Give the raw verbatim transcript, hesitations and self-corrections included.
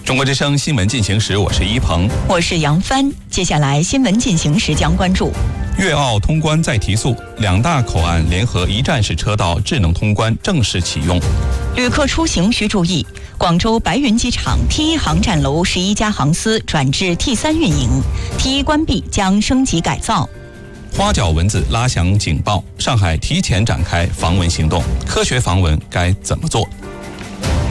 中国之声新闻进行时，我是一鹏， 我是杨帆。接下来新闻进行时将关注： 粤澳通关再提速，两大口岸联合一站式车道智能通关正式启用。 旅客出行需注意，广州白云机场 T 一航站楼十一家航司转至 T 三运营 ，T 一关闭将升级改造。 花脚蚊子拉响警报，上海提前展开防蚊行动，科学防蚊该怎么做？